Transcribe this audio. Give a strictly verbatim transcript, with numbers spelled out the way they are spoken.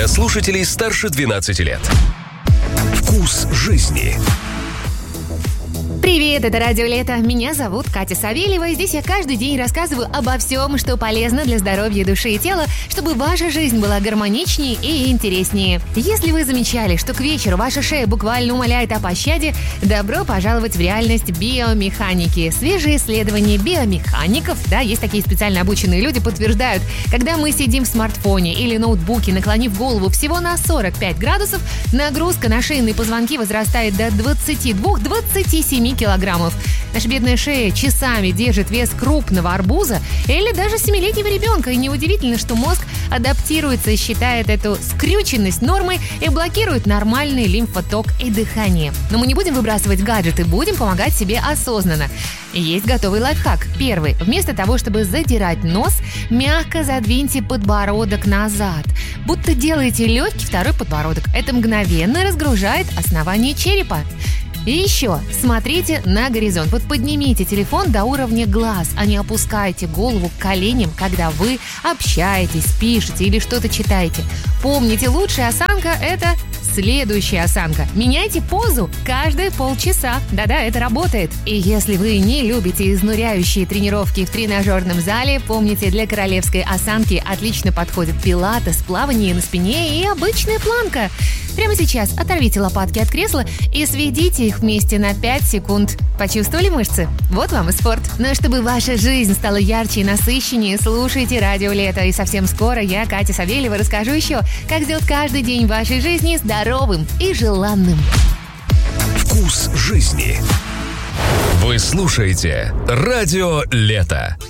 для слушателей старше двенадцати лет. Вкус жизни. Привет, это Радио Лето. Меня зовут Катя Савельева, и здесь я каждый день рассказываю обо всем, что полезно для здоровья души и тела, чтобы ваша жизнь была гармоничнее и интереснее. Если вы замечали, что к вечеру ваша шея буквально умоляет о пощаде, добро пожаловать в реальность биомеханики. Свежие исследования биомехаников, да, есть такие специально обученные люди, подтверждают, когда мы сидим в смартфоне или ноутбуке, наклонив голову всего на сорок пять градусов, нагрузка на шейные позвонки возрастает до двадцати двух — двадцати семи килограммов. Наша бедная шея часами держит вес крупного арбуза или даже семилетнего ребенка. И неудивительно, что мозг адаптируется и считает эту скрюченность нормой и блокирует нормальный лимфоток и дыхание. Но мы не будем выбрасывать гаджеты, будем помогать себе осознанно. Есть готовый лайфхак. Первый. Вместо того, чтобы задирать нос, мягко задвиньте подбородок назад. Будто делаете легкий второй подбородок. Это мгновенно разгружает основание черепа. И еще, смотрите на горизонт. Вот поднимите телефон до уровня глаз, а не опускайте голову к коленям, когда вы общаетесь, пишете или что-то читаете. Помните, лучшая осанка – это следующая осанка. Меняйте позу каждые полчаса. Да-да, это работает. И если вы не любите изнуряющие тренировки в тренажерном зале, помните, для королевской осанки отлично подходит пилатес, плавание на спине и обычная планка. Прямо сейчас оторвите лопатки от кресла и сведите их вместе на пять секунд. Почувствовали мышцы? Вот вам и спорт. Но чтобы ваша жизнь стала ярче и насыщеннее, слушайте Радио Лето. И совсем скоро я, Катя Савельева, расскажу еще, как сделать каждый день вашей жизни здоровым и желанным. Вкус жизни. Вы слушаете Радио Лето.